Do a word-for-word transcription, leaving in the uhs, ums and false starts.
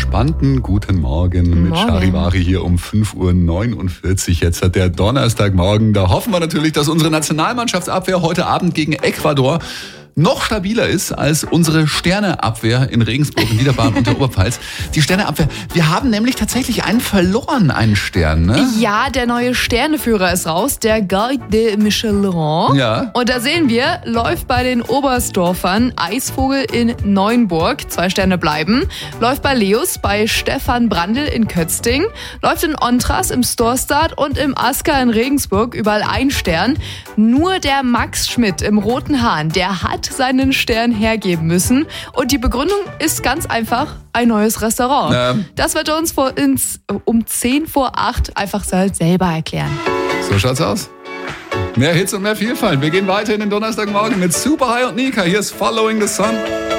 entspannten guten Morgen mit Morgen. Charivari hier um fünf Uhr neunundvierzig. Jetzt hat der Donnerstagmorgen. Da hoffen wir natürlich, dass unsere Nationalmannschaftsabwehr heute Abend gegen Ecuador noch stabiler ist als unsere Sterneabwehr in Regensburg, in Niederbayern und der Oberpfalz. Die Sterneabwehr, wir haben nämlich tatsächlich einen verloren, einen Stern, ne? Ja, der neue Sterneführer ist raus, der Guide de Michelin. Ja. Und da sehen wir, läuft bei den Oberstdorfern Eisvogel in Neuenburg, zwei Sterne bleiben. Läuft bei Leus bei Stefan Brandl in Kötzting. Läuft in Ontras im Storstad und im Asker in Regensburg, überall ein Stern. Nur der Max Schmidt im Roten Hahn, der hat seinen Stern hergeben müssen. Und die Begründung ist ganz einfach: ein neues Restaurant. Ja. Das wird er uns vor ins, um zehn vor acht einfach selber erklären. So schaut's aus. Mehr Hits und mehr Vielfalt. Wir gehen weiter in den Donnerstagmorgen mit Super High und Nika. Hier ist Following the Sun.